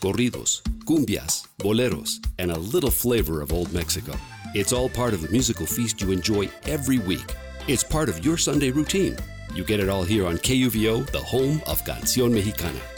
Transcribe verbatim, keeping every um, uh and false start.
corridos, cumbias, boleros, and a little flavor of Old Mexico. It's all part of the musical feast you enjoy every week. It's part of your Sunday routine. You get it all here on K U V O, the home of Canción Mexicana.